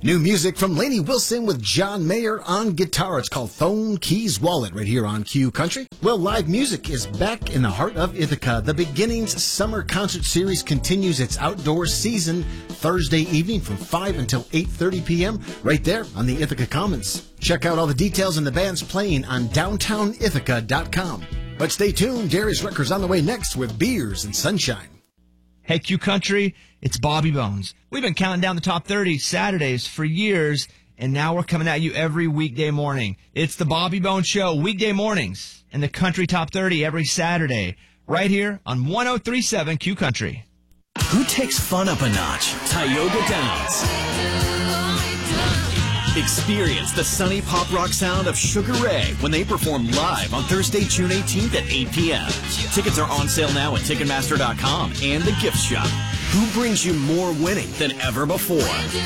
New music from Lainey Wilson with John Mayer on guitar. It's called Phone Keys Wallet right here on Q Country. Well, live music is back in the heart of Ithaca. The Beginnings Summer Concert Series continues its outdoor season Thursday evening from 5 until 8:30 p.m. right there on the Ithaca Commons. Check out all the details on the bands playing on downtownithaca.com. But stay tuned. Darius Rucker's on the way next with Beers and Sunshine. Hey, Q Country, it's Bobby Bones. We've been counting down the top 30 Saturdays for years, and now we're coming at you every weekday morning. It's the Bobby Bones Show, weekday mornings, and the Country Top 30 every Saturday, right here on 103.7 Q Country. Who takes fun up a notch? Tioga Downs. Experience the sunny pop rock sound of Sugar Ray when they perform live on Thursday, June 18th at 8 p.m. Tickets are on sale now at Ticketmaster.com and the gift shop. Who brings you more winning than ever before?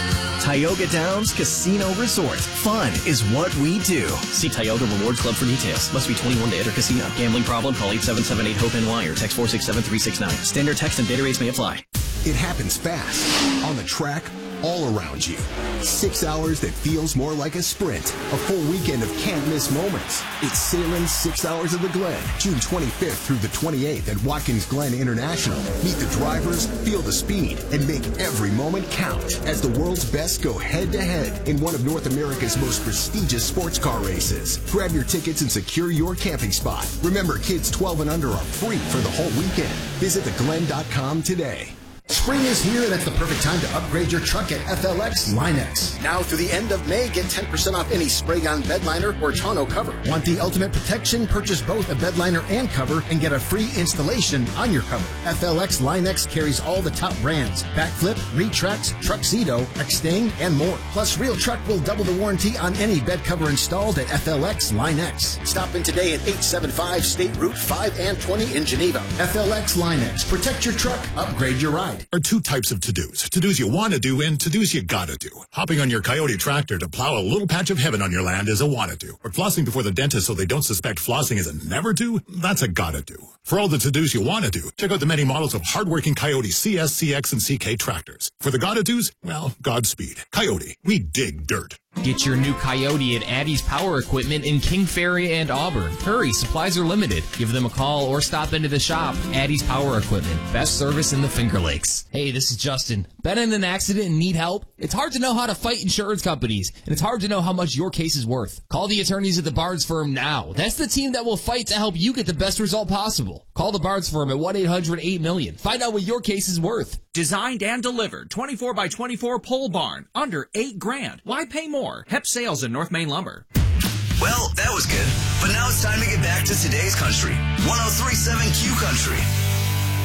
Tioga Downs Casino Resort. Fun is what we do. See Tioga Rewards Club for details. Must be 21 to enter casino. Gambling problem? Call 877-8-HOPE-NY or text 467-369. Standard text and data rates may apply. It happens fast, on the track, all around you. 6 hours that feels more like a sprint. A full weekend of can't-miss moments. It's Sailing 6 Hours of the Glen, June 25th through the 28th at Watkins Glen International. Meet the drivers, feel the speed, and make every moment count as the world's best go head-to-head in one of North America's most prestigious sports car races. Grab your tickets and secure your camping spot. Remember, kids 12 and under are free for the whole weekend. Visit theglen.com today. Spring is here, and it's the perfect time to upgrade your truck at FLX Line-X. Now through the end of May, get 10% off any spray-on bed liner or tonneau cover. Want the ultimate protection? Purchase both a bed liner and cover and get a free installation on your cover. FLX Line-X carries all the top brands: Backflip, Retrax, Truxedo, Xtang, and more. Plus, Real Truck will double the warranty on any bed cover installed at FLX Line-X. Stop in today at 875 State Route 5 and 20 in Geneva. FLX Line-X. Protect your truck. Upgrade your ride. Are two types of to-dos. To-dos you want to do and to-dos you gotta do. Hopping on your Coyote tractor to plow a little patch of heaven on your land is a wanna do. But flossing before the dentist so they don't suspect flossing is a never do, that's a gotta do. For all the to-dos you want to do, check out the many models of hardworking Coyote CS, CX, and CK tractors. For the gotta do's, well, Godspeed. Coyote, we dig dirt. Get your new Coyote at Addie's Power Equipment in King Ferry and Auburn. Hurry, supplies are limited. Give them a call or stop into the shop. Addie's Power Equipment, best service in the Finger Lakes. Hey, this is Justin. Been in an accident and need help? It's hard to know how to fight insurance companies, and it's hard to know how much your case is worth. Call the attorneys at the Barnes Firm now. That's the team that will fight to help you get the best result possible. Call the Barnes Firm at 1-800-8-million. Find out what your case is worth. Designed and delivered 24 by 24 pole barn under $8,000. Why pay more? Hep Sales in North Main Lumber. Well, that was good. But now it's time to get back to today's country. 103.7 Q Country.